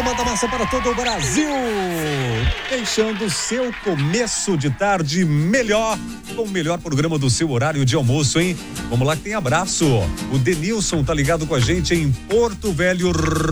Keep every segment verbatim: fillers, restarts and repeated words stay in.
Turma da Massa para todo o Brasil, deixando o seu começo de tarde melhor, com o melhor programa do seu horário de almoço, hein? Vamos lá que tem abraço. O Denilson tá ligado com a gente em Porto Velho,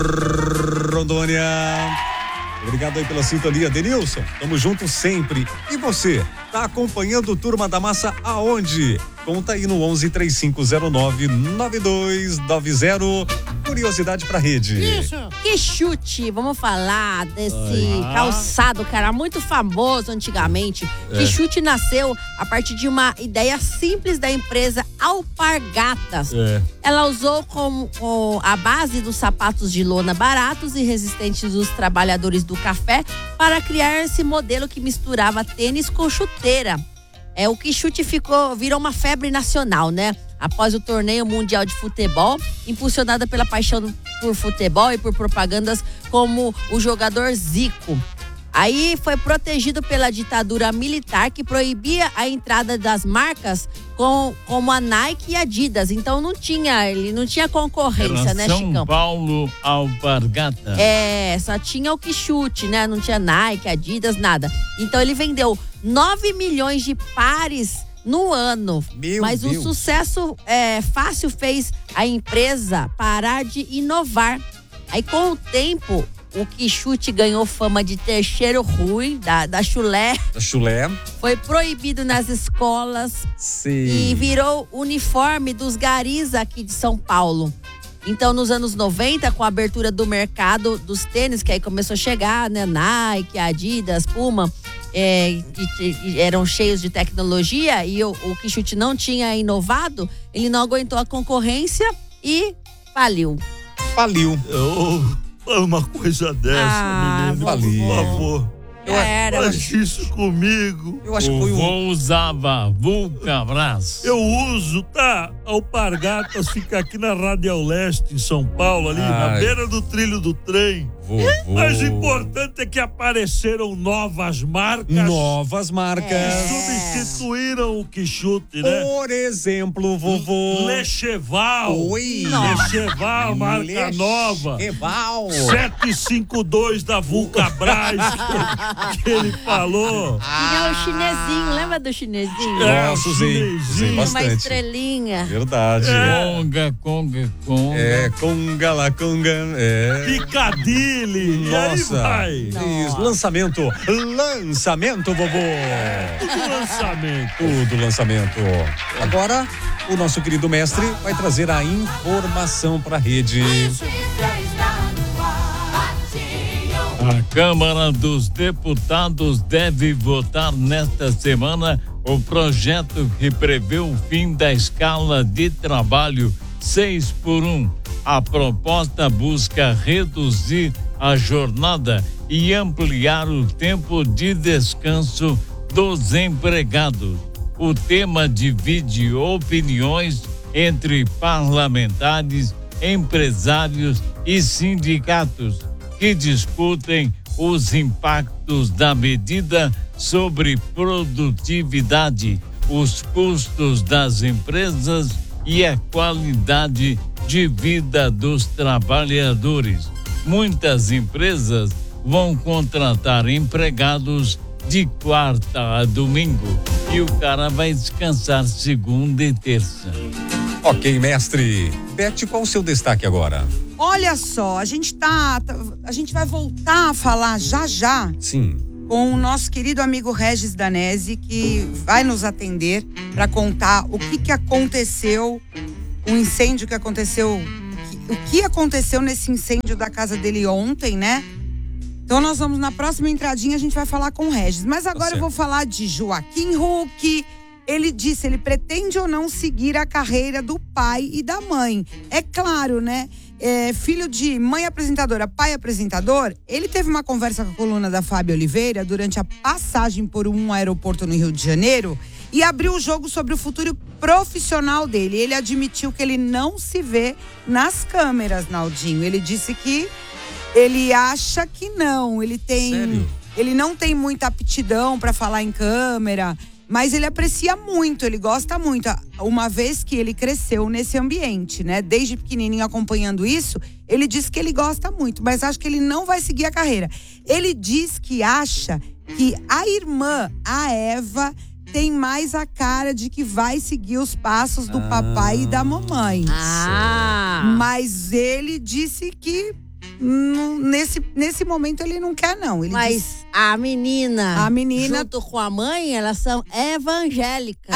Rondônia. Obrigado aí pela sintonia, Denilson. Tamo junto sempre. E você, tá acompanhando o Turma da Massa aonde? Conta aí no onze, três cinco zero nove, nove dois nove zero. Curiosidade pra rede. Isso. Que chute, vamos falar desse Ah. calçado, cara, muito famoso antigamente. É. Que chute nasceu a partir de uma ideia simples da empresa Alpargatas. É. Ela usou como, como a base dos sapatos de lona baratos e resistentes dos trabalhadores do café para criar esse modelo que misturava tênis com chuteira. É, o que chute ficou, virou uma febre nacional, né? Após o torneio mundial de futebol, impulsionada pela paixão por futebol e por propagandas como o jogador Zico. Aí foi protegido pela ditadura militar que proibia a entrada das marcas com, como a Nike e Adidas. Então não tinha, ele não tinha concorrência, Era né, São Chicão? Paulo Alpargata. É, só tinha o Quixute, né? Não tinha Nike, Adidas, nada. Então ele vendeu nove milhões de pares no ano. Meu Mas Deus. o sucesso é, fácil fez a empresa parar de inovar. Aí com o tempo, o Quixute ganhou fama de ter cheiro ruim, da, da chulé. Da chulé. Foi proibido nas escolas Sim. e virou uniforme dos garis aqui de São Paulo. Então, nos anos noventa, com a abertura do mercado dos tênis, que aí começou a chegar, né? Nike, Adidas, Puma, é, que, que eram cheios de tecnologia e o, o Quixute não tinha inovado, ele não aguentou a concorrência e faliu. Faliu. Oh, uma coisa dessa, Ah, menino. Valeu. Por favor. Era, Faz isso comigo. Eu acho que O foi um... vô usava Vulcabras. Eu uso, tá? Alpargatas fica aqui na Radial Leste, em São Paulo, ali, na Ai. beira do trilho do trem. Vovô. Mas o importante é que apareceram novas marcas Novas marcas. que substituíram o Quixute, né? Por exemplo, vovô. Lecheval. Oi. Lecheval, marca Leche- nova. Eval. sete cinco dois da Vulcabras, que, que ele falou. Tinha o chinesinho, lembra do chinesinho? É, Nossa, o usei. chinesinho. Usei Uma bastante. estrelinha. Verdade. Conga, conga, conga. É, conga lá, conga. É. Picadilly. E aí Nossa. vai. Isso, lançamento. Lançamento, vovô. Tudo lançamento. Tudo lançamento. Agora, o nosso querido mestre vai trazer a informação pra rede. A Câmara dos Deputados deve votar nesta semana o projeto que prevê o fim da escala de trabalho seis por um. A proposta busca reduzir a jornada e ampliar o tempo de descanso dos empregados. O tema divide opiniões entre parlamentares, empresários e sindicatos, que discutem os impactos da medida sobre produtividade, os custos das empresas e a qualidade de vida dos trabalhadores. Muitas empresas vão contratar empregados de quarta a domingo e o cara vai descansar segunda e terça. Ok, mestre. Beth, qual o seu destaque agora? Olha só, a gente tá, tá- a gente vai voltar a falar já já Sim. com o nosso querido amigo Regis Danese, que vai nos atender para contar o que que aconteceu, o incêndio que aconteceu, que- o que aconteceu nesse incêndio da casa dele ontem, né? Então nós vamos, na próxima entradinha, a gente vai falar com o Regis. Mas agora certo. eu vou falar de Joaquim Huck. Ele disse, ele pretende ou não seguir a carreira do pai e da mãe. É claro, né? É, filho de mãe apresentadora, pai apresentador, ele teve uma conversa com a coluna da Fábio Oliveira durante a passagem por um aeroporto no Rio de Janeiro e abriu o jogo sobre o futuro profissional dele. Ele admitiu que ele não se vê nas câmeras, Naldinho. Ele disse que ele acha que não. Ele tem, Sério? ele não tem muita aptidão para falar em câmera. Mas ele aprecia muito, ele gosta muito. Uma vez que ele cresceu nesse ambiente, né? Desde pequenininho acompanhando isso, ele diz que ele gosta muito, mas acho que ele não vai seguir a carreira. Ele diz que acha que a irmã, a Eva, tem mais a cara de que vai seguir os passos do ah, papai e da mamãe. Ah. Mas ele disse que Não, nesse, nesse momento ele não quer, não. Ele Mas diz, a menina, a menina, junto com a mãe, elas são evangélicas.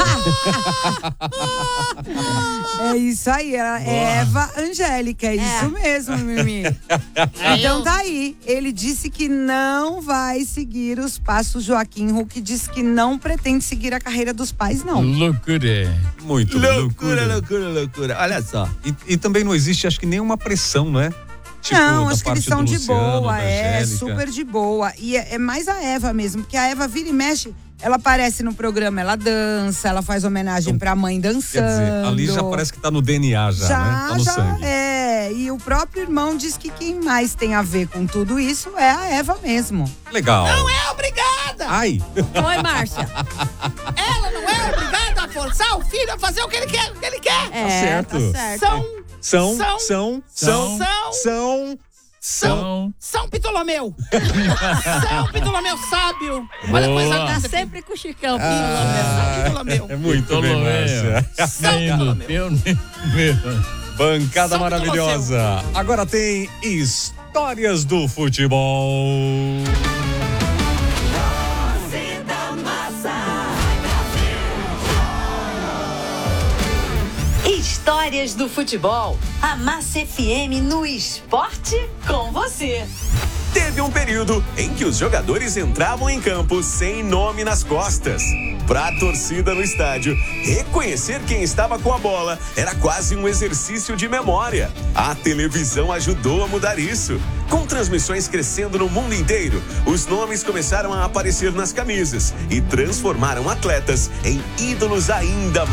É isso aí, ela é Eva Angélica, é, é isso mesmo, Mimi. Então tá aí, ele disse que não vai seguir os passos. Joaquim Huck disse que não pretende seguir a carreira dos pais, não. Loucura. Muito loucura. Loucura, loucura, loucura. Olha só. E, e também não existe, acho que nenhuma pressão, né? Tipo, não, acho que eles são de Luciano, boa, é, Angélica. super de boa. E é, é mais a Eva mesmo, porque a Eva vira e mexe, ela aparece no programa, ela dança, ela faz homenagem pra mãe dançando. Quer dizer, ali já parece que tá no D N A já, já né? Tá no já sangue. É, e o próprio irmão diz que quem mais tem a ver com tudo isso é a Eva mesmo. Legal. Não é obrigada! Ai! Oi, Márcia. Ela não é obrigada a forçar o filho a fazer o que ele quer, o que ele quer! É, certo. tá certo. São, São, São- são, são, são- são. São, São Ptolomeu! São Ptolomeu sábio! Olha a Boa. coisa Tá linda. sempre com o Chicão. São Ptolomeu! É muito bem, Márcia. Nem no teu, nem no meu. Bancada São maravilhosa. Agora tem histórias do futebol. Histórias do futebol. A Massa F M no esporte com você. Teve um período em que os jogadores entravam em campo sem nome nas costas. Para a torcida no estádio, reconhecer quem estava com a bola era quase um exercício de memória. A televisão ajudou a mudar isso. Com transmissões crescendo no mundo inteiro, os nomes começaram a aparecer nas camisas e transformaram atletas em ídolos ainda mais